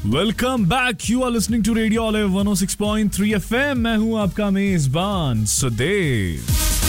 Welcome back. You are listening to radio olive 106.3 FM. मैं हूं आपका मेजबान सुदेव.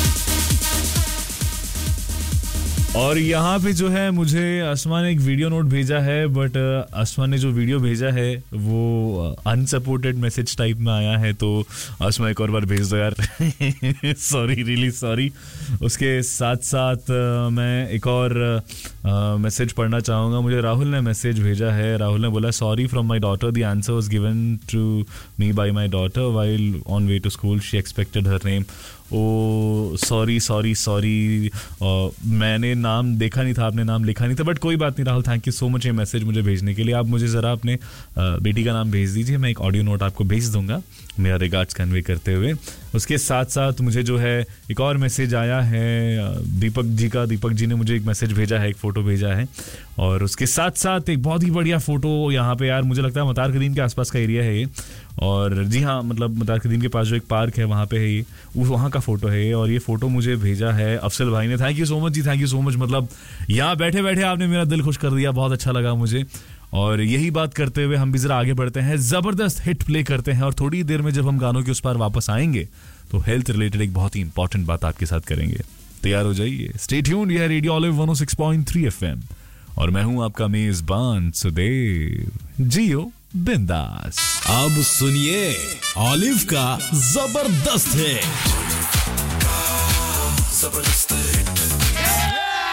और यहाँ पे जो है मुझे असमा ने एक वीडियो नोट भेजा है, बट असमा ने जो वीडियो भेजा है वो अनसपोर्टेड मैसेज टाइप में आया है, तो असमा एक और बार भेज दो यार. Sorry, really sorry. उसके साथ साथ मैं एक और मैसेज पढ़ना चाहूँगा. मुझे राहुल ने मैसेज भेजा है. राहुल ने बोला, sorry from my daughter, the answer was given to me by my daughter while on way to school. She expected her name. O sorry. मैंने नाम देखा नहीं था, आपने नाम लिखा नहीं था, बट कोई बात नहीं Rahul. Thank you so much ये मैसेज मुझे भेजने के लिए. आप मुझे ज़रा अपने बेटी का नाम भेज दीजिए, मैं एक ऑडियो नोट आपको भेज दूंगा मेरा रिगार्ड्स कन्वे करते हुए. उसके साथ साथ मुझे जो है एक और मैसेज आया है दीपक जी का. दीपक जी ने मुझे एक मैसेज भेजा है, एक फ़ोटो भेजा है. और उसके साथ साथ एक बहुत ही बढ़िया फ़ोटो यहाँ पे यार, मुझे लगता है मतार कदीम के आसपास का एरिया है ये. और जी हाँ, मतलब मतार कदीम के पास जो एक पार्क है वहाँ पे है ये, वहाँ का फ़ोटो है ये. और ये फ़ोटो मुझे भेजा है अफसल भाई ने. Thank you so much ji, thank you so much. मतलब यहाँ बैठे बैठे आपने मेरा दिल खुश कर दिया, बहुत अच्छा लगा मुझे. और यही बात करते हुए हम भी जरा आगे बढ़ते हैं, ज़बरदस्त हिट प्ले करते हैं. और थोड़ी देर में जब हम गानों के उस पार वापस आएंगे तो हेल्थ रिलेटेड एक बहुत ही इंपॉर्टेंट बात आपके साथ करेंगे. तैयार हो जाइए. Stay tuned. यह रेडियो ऑलिव 106.3 FM और मैं हूं आपका मेजबान सुदेव. जियो बिंदास. अब सुनिए ऑलिव का जबरदस्त है.